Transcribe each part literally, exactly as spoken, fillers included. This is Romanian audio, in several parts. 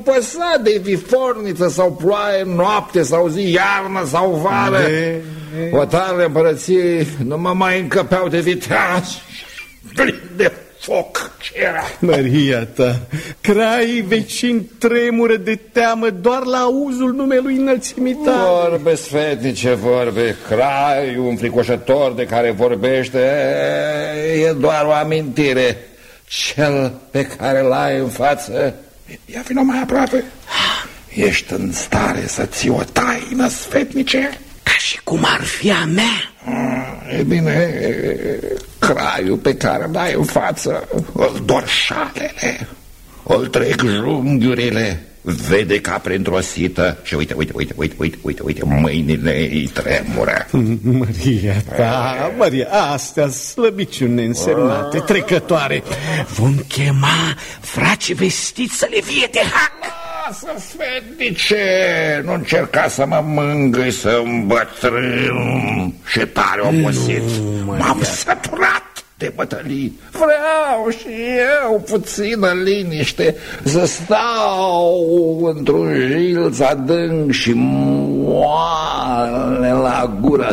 păsa de viforniță sau ploaie, noapte sau zi, iarnă sau vară. Hotarele împărăției nu mă mai încăpeau de viteaz plin de foc. Ce era? Maria ta, Crai vecin tremură de teamă doar la auzul numelui înălțimii tale. Vorbe sfetnice, vorbe. Crai, un fricoșător de care vorbește, e doar o amintire. Cel pe care l-ai în față, ia vină mai aproape. Ești în stare să ții o taină, sfetnice? Ca și cum ar fi a mea. E bine, Craiul pe care l-ai în față îl dor șalele, îl trec junghiurile, vede ca printr-o sită și uite, uite, uite, uite, uite, uite, uite, mâinile îi tremură. Maria ta, Maria, astea slăbiciuni neînsemnate, trecătoare. Vom chema frații vestiți să le vie de hac. Lasă, sfetnice, nu încerca să mă mângâi, să îmbătrân și tare obosit. M-am săturat de bătălii. Vreau și eu puțină liniște, să stau într-un jilț adânc și moale la gura.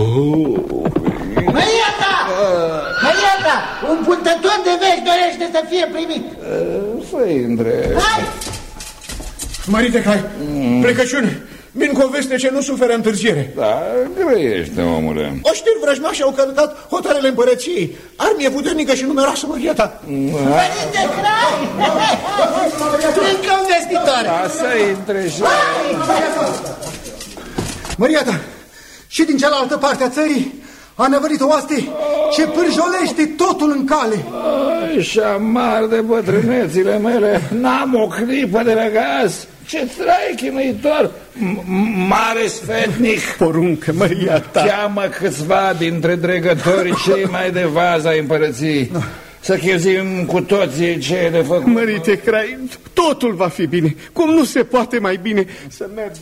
Maria ta! Maria ta! Un purtător de vești dorește să fie primit. Să intre. Hai! Mărite Crai, mm. plecăciune. Vin cu o veste ce nu suferă întârziere. Da, grăiește, omule. Oștiri vrăjmași au călcat hotarele împărăției. Armie puternică și numeroasă, Maria ta. Mărite Crai! Încă un vestitoare. Da, să intre și... Maria ta, și din cealaltă parte a țării a năvărit o oaste ce pârjolește totul în cale. Ai, șamar de bătrânețile mele, n-am o clipă de răgaz. Ce trai chinuitor, mare sfetnic. Poruncă, Maria ta. Cheamă câțiva dintre dregătorii cei mai de vază ai împărăției, să chezim cu toții ce e de făcut. Mărite Crai, totul va fi bine. Cum nu se poate mai bine să mergem.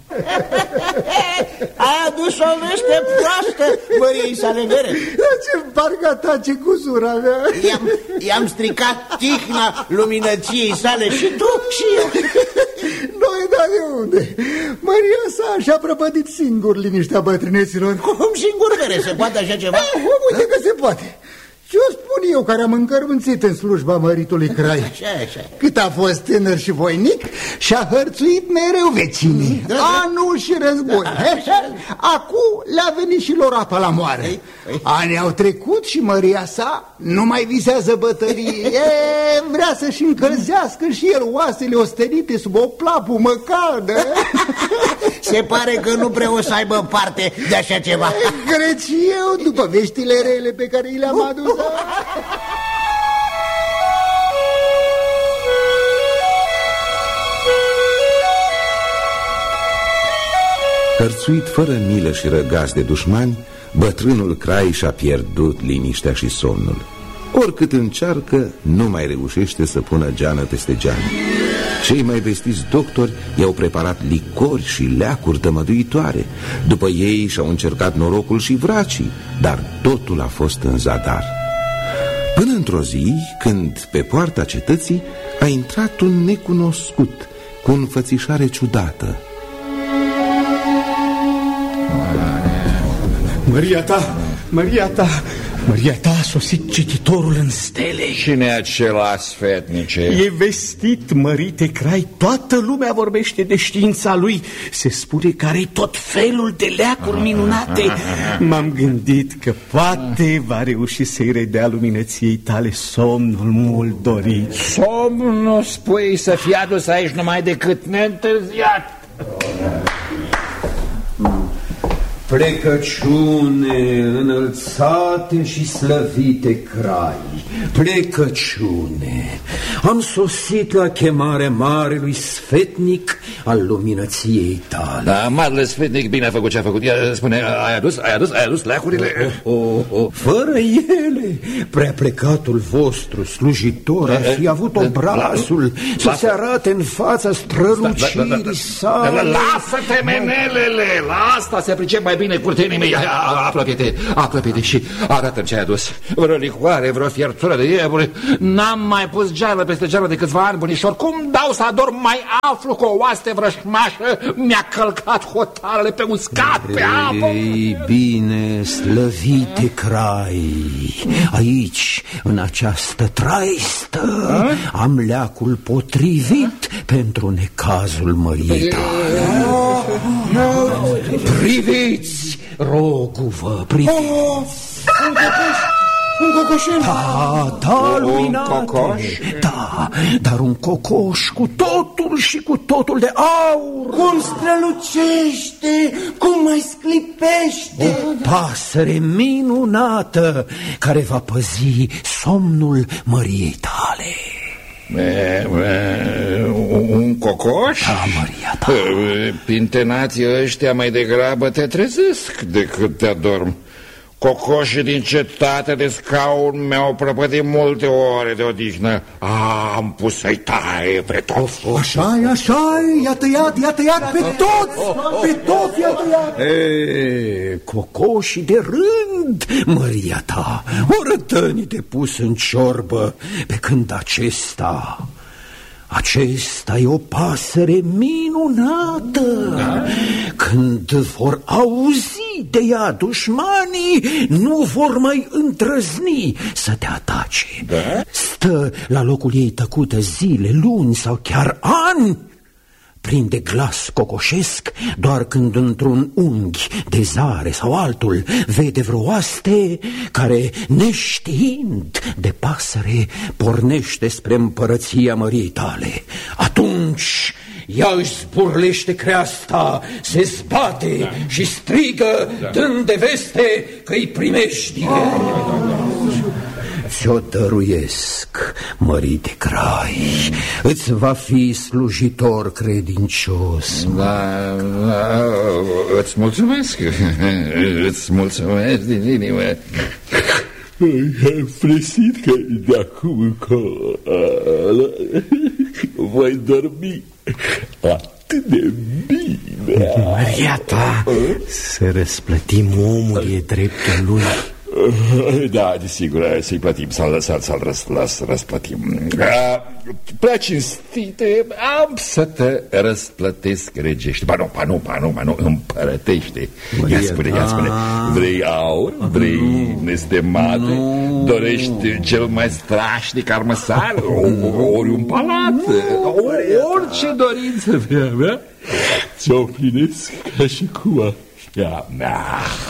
Ai adus o veste proastă Măriei sale mere. Ce parcă tace cu sura mea. I-am stricat tihna luminăției sale și tu și eu. Noi, dar de unde? Maria sa și-a prăpădit singur liniștea bătrâneților. Cum singur mere? Se poate așa ceva? Eh, uite că se poate. Ce o spun eu care am încărmânțit în slujba măritului Crai? Așa, așa. Cât a fost tânăr și voinic și-a hărțuit mereu vecinii. Da, da. Anul și război. Da, așa. Acum le-a venit și lor apa la moară. Anii au trecut și Maria sa nu mai visează bătărie. E, vrea să-și încălzească și el oasele ostenite sub o plapumă caldă. Se pare că nu prea o să aibă parte de așa ceva. Cred și eu, după veștile rele pe care i le-am adus. Hărțuit fără milă și răgaz de dușmani, bătrânul Crai și-a pierdut liniștea și somnul. Oricât încearcă, nu mai reușește să pună geană peste geană. Cei mai vestiți doctori i-au preparat licori și leacuri tămăduitoare. După ei și-au încercat norocul și vracii, dar totul a fost în zadar. Până într-o zi, când pe poarta cetății a intrat un necunoscut cu o înfățișare ciudată. Maria ta, Maria ta, Maria ta, a sosit cititorul în stele. Cine e acela, sfetnice? E vestit, Mărite Crai, toată lumea vorbește de știința lui. Se spune că are tot felul de leacuri minunate. M-am gândit că poate va reuși să-i redea luminăției tale somnul mult dorit. Somnul, spui, să fie adus aici numai decât neîntârziat. Plecăciune, înălțate și slăvite Crai, plecăciune. Am sosit la chemarea marelui sfetnic al luminăției tale. Da, marele sfetnic bine a făcut ce a făcut. Ia, spune, ai adus, ai adus, ai adus leacurile? Oh, oh, oh. Fără ele, prea plecatul vostru slujitor ar fi avut obrazul să se arate în fața strălucirii sale. Lasă-te, menelele, la asta se pricep mai bine curtenii mei. Apropie-te, apropie-te și arată-mi ce ai adus. Vreo licoare, vreo fiertură, gură de iepure. N-am mai pus geală peste geală de câțiva ani, bunișor. Cum dau să adorm, mai aflu că o oaste vrășmașă mi-a călcat hotarele pe uscat, pe apă. Ei, bine, slăvite Crai, aici, în această traistă, a? am leacul potrivit pentru necazul măriei tale. Priviți, rogu-vă, priviți. Un cocoșel? Da, da, luminate. Un cocoș? Da, dar un cocoș cu totul și cu totul de aur. Cum strălucește, cum mai sclipește. O pasăre minunată care va păzi somnul măriei tale. E, e, un cocoș? Da, Maria ta. Pintenații ăștia mai degrabă te trezesc decât te adorm. Cocoșii din cetate de scaun mi-au prăpădit multe ore de odihnă. Am pus să-i taie pe toți. Așa-i, așa-i, i-a tăiat, i-a tăiat pe toți, pe toți i-a tăiat. E, cocoșii de rând, Maria ta, o rătănii de pus în ciorbă, pe când acesta... Acesta e o pasăre minunată. Da? Când vor auzi de ea dușmanii, nu vor mai îndrăzni să te atace. Da? Stă la locul ei tăcută zile, luni sau chiar ani. Prinde glas cocoșesc doar când într-un unghi de zare sau altul vede vreo oaste care, neștiind de pasăre, pornește spre împărăția măriei tale. Atunci ea își zburlește creasta, se zbate da. și strigă, da. dând de veste că îi primești. Ți-o dăruiesc, mărite Crai, îți va fi slujitor credincios. Da, da, îți mulțumesc, îți mulțumesc din inimă. Am presit că de acum încolo voi dormi atât de bine. Maria ta, să răsplătim omul e dreptul lui. Da, desigur, să-i plătim, să-l să să răsplătim. Prea cinstite, am să te răsplătesc regește. Ba nu, ba nu, ba nu, ba nu, împărătește. Ia spune, ia spune, vrei aur, vrei nestemate, dorești cel mai strașnic armăsar, ori un palat, orice dorință vrea mea, ți-o plinesc ca și cu așa mea.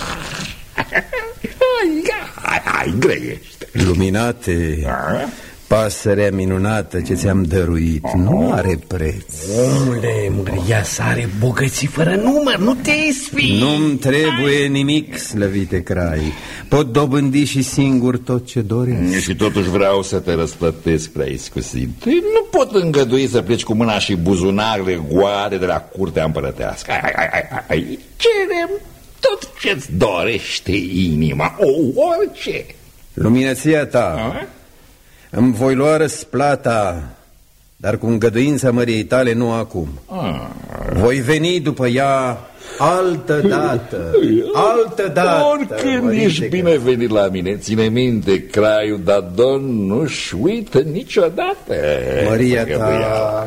Hai, hai, grăiește. Luminate, pasărea minunată ce ți-am dăruit nu are preț. Omule, măria sa are bogății fără număr, nu te sfii. Nu-mi trebuie nimic, slăvite Crai. Pot dobândi și singur tot ce doresc. Și totuși vreau să te răsplătesc prea iscusit. Nu pot îngădui să pleci cu mâna și buzunarele goale de la curtea împărătească. Hai, hai, hai, hai, hai. Cerem tot ce-ți dorește inima, o, orice. Luminăția ta, a? Îmi voi lua răsplata, dar cu îngăduința măriei tale nu acum. A. Voi veni după ea altă dată, altă dată. Oricând ești binevenit la mine, ține minte, Craiul Dadon nu-și uită niciodată. Măria ta...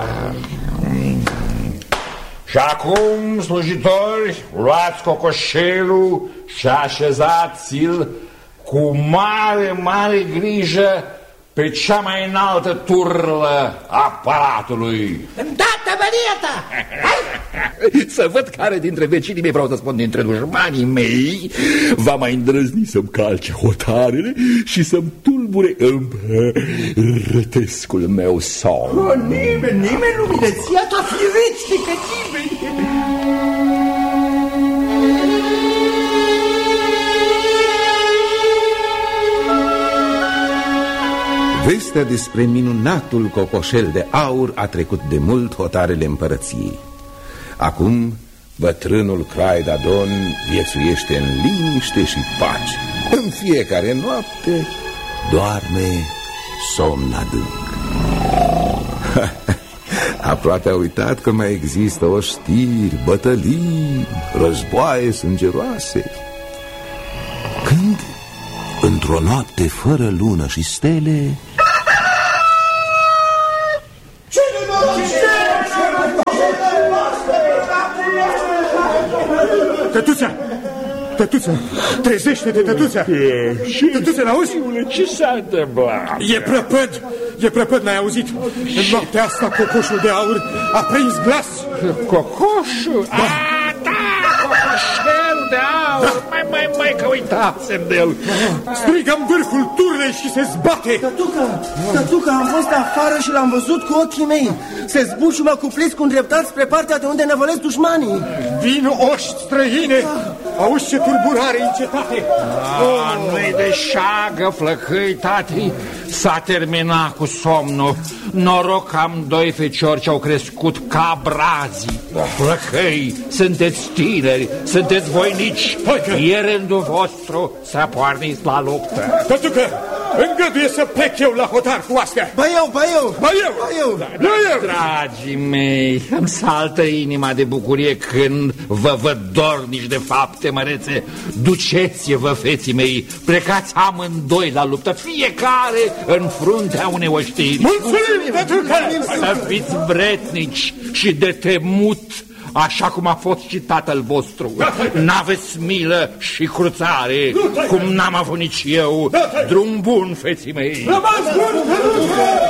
Și acum, slujitori, luați cocoșelul și așezați-l cu mare, mare grijă pe cea mai înaltă turlă a palatului. Îndată, Maria ta! Să văd care dintre vecinii mei, vreau să spun, dintre dușmanii mei, va mai îndrăzni să-mi calce hotarele și să-mi tulbure împărătescul meu somn. Oh, nimeni, nimeni, luminăția ta, firește că nimeni. Vestea despre minunatul cocoșel de aur a trecut de mult hotarele împărăției. Acum bătrânul Crai Dadon viețuiește în liniște și pace. În fiecare noapte doarme somn adânc. Aproape a uitat că mai există oștiri, bătălii, războaie sângeroase. Când, într-o într-o noapte fără lună și stele, Tătuța! Tătuța! Trezește-te, Tătuța! Tătuța, l-auzi? Ce s-a întâmplat? E prăpăd! E prăpăd, n-ai auzit? În noaptea asta cocoșul de aur a prins glas. Cocoșul? Da. Ah, da, cocoșelul de aur. Da. Mai, mai, mai, că uitasem de el. Strigă în vârful turnei și se zbate. Tătucă, tătucă, am fost afară și l-am văzut cu ochii mei. Se zbuciumă cu pliscu îndreptat spre partea de unde năvălesc dușmanii. Vin oști străine. Auzi ce tulburare în cetate. Ah, nu-i de șagă, flăcăi, tati. S-a terminat cu somnul. Noroc că am doi feciori ce au crescut ca brazii. Flăcăi, sunteți tineri, sunteți voinici. E rândul vostru să porniți la luptă. Tătucă, îngăduie să plec eu la hotar cu astea. Ba eu, ba eu, ba eu, ba eu, ba eu. Dragii mei, îmi saltă inima de bucurie când vă văd dornici de fapte mărețe. Duceți-vă, feții mei, plecați amândoi la luptă, fiecare în fruntea unei oștiri. Mulțumim, tătucă! Să fiți vretnici și de temut, așa cum a fost și tatăl vostru. N-aveți milă și cruțare, cum n-am avut nici eu. Drum bun, feții mei!